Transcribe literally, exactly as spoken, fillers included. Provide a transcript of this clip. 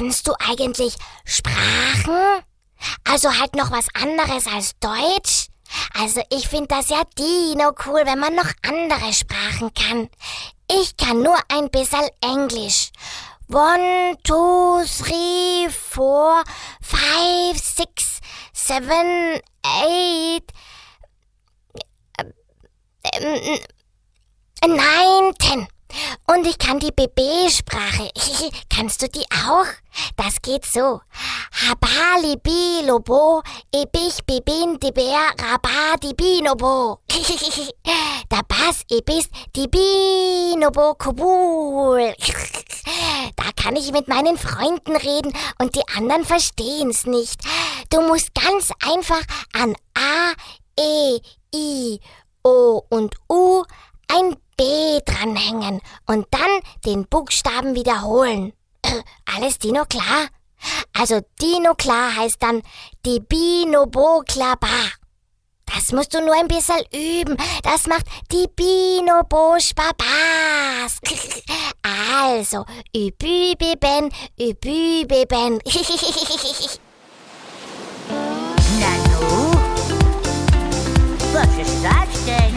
Kannst du eigentlich Sprachen? Also halt noch was anderes als Deutsch? Also ich finde das ja dino cool, wenn man noch andere Sprachen kann. Ich kann nur ein bisschen Englisch. One, two, three, four, five, six, seven, eight, nine, ten. Und ich kann die B B-Sprache. Kannst du die auch? Das geht so. Habali bi lobo, ebich bibin di bär, rabadi binobo. Da bas ebis di binobo kubul. Da kann ich mit meinen Freunden reden und die anderen verstehen's nicht. Du musst ganz einfach an A, E, I, O und U ein B dranhängen und dann den Buchstaben wiederholen. Alles Dino klar? Also Dino klar heißt dann die Binobo klaba. Das musst du nur ein bisschen üben. Das macht die Binobo Spaß. Also, übübeben, übübeben. Nanu, was ist das denn?